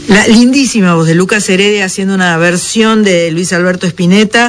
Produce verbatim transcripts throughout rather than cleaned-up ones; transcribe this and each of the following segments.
La lindísima voz de Lucas Heredia haciendo una versión de Luis Alberto Spinetta.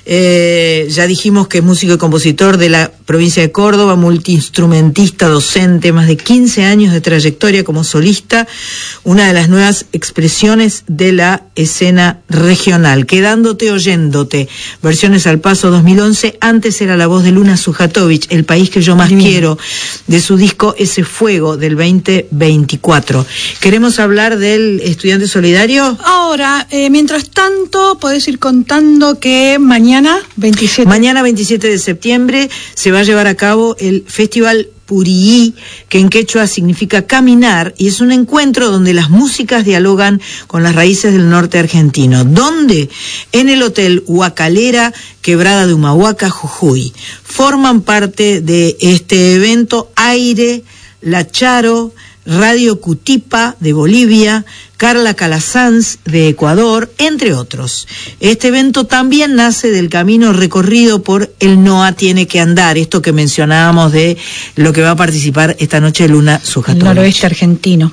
Eh, ya dijimos que es músico y compositor de la provincia de Córdoba, multiinstrumentista, docente, más de quince años de trayectoria como solista, una de las nuevas expresiones de la escena regional. Quedándote oyéndote, versiones al paso dos mil once, antes era la voz de Luna Sujatovic, El país que yo más Bien. quiero, de su disco Ese fuego del veinte veinticuatro. Queremos hablar del Estudiante Solidario. Ahora, eh, mientras tanto, podés ir contando que mañana, veintisiete... Mañana, veintisiete de septiembre, se va a llevar a cabo el Festival Purií, que en quechua significa caminar, y es un encuentro donde las músicas dialogan con las raíces del norte argentino. ¿Dónde? En el Hotel Huacalera, Quebrada de Humahuaca, Jujuy. Forman parte de este evento Aire, La Charo, Radio Cutipa de Bolivia, Carla Calasanz de Ecuador, entre otros. Este evento también nace del camino recorrido por El Noa Tiene que Andar, esto que mencionábamos de lo que va a participar esta noche Luna Sujatovic. El noroeste argentino.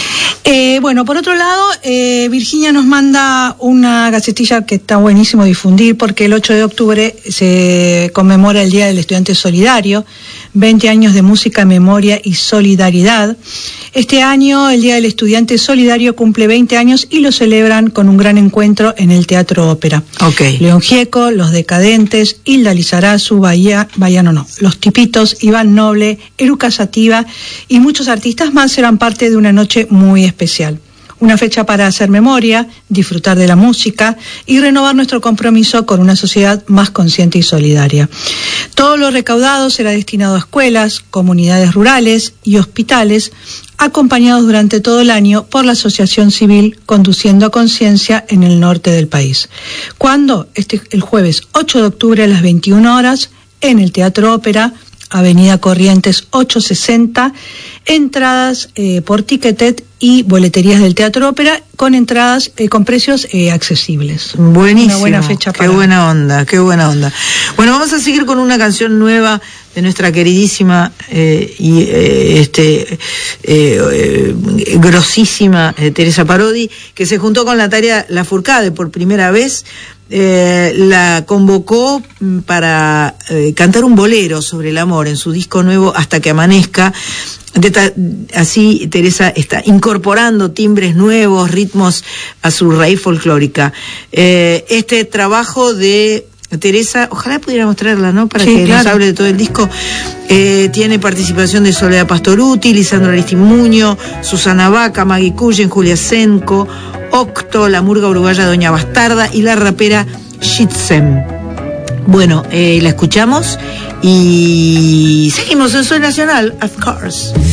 Eh, bueno, por otro lado, eh, Virginia nos manda una gacetilla que está buenísimo difundir, porque el ocho de octubre se conmemora el Día del Estudiante Solidario, veinte años de música, memoria y solidaridad. Este año el Día del Estudiante Solidario cumple veinte años y lo celebran con un gran encuentro en el Teatro Ópera. Okay. León Gieco, Los Decadentes, Hilda Lizarazu, Bahía, Bahía no, Los Tipitos, Iván Noble, Eruca Sativa y muchos artistas más serán parte de una noche muy especial. Una fecha para hacer memoria, disfrutar de la música y renovar nuestro compromiso con una sociedad más consciente y solidaria. Todo lo recaudado será destinado a escuelas, comunidades rurales y hospitales, acompañados durante todo el año por la Asociación Civil Conduciendo a Conciencia en el norte del país. ¿Cuándo? Este, el jueves ocho de octubre a las veintiuna horas en el Teatro Ópera, Avenida Corrientes ochocientos sesenta, entradas eh, por Ticketed y boleterías del Teatro Ópera con entradas eh, con precios eh, accesibles. Buenísimo. Una buena fecha para... Qué buena onda, qué buena onda. Bueno, vamos a seguir con una canción nueva de nuestra queridísima eh, y eh, este eh, eh, grosísima eh, Teresa Parodi, que se juntó con Natalia Lafourcade por primera vez. Eh, la convocó para eh, cantar un bolero sobre el amor en su disco nuevo Hasta que amanezca. De ta, así Teresa está incorporando timbres nuevos, ritmos a su raíz folclórica. Eh, este trabajo de Teresa, ojalá pudiera mostrarla, ¿no? Para sí, que claro. nos hable de todo el disco. Eh, tiene participación de Soledad Pastoruti, Lisandro Aristimuño, Susana Vaca, Maggie Cullen, Julia Senco, Octo, la murga uruguaya Doña Bastarda y la rapera Shitsem. Bueno, eh, la escuchamos y seguimos en Soy Nacional, of course.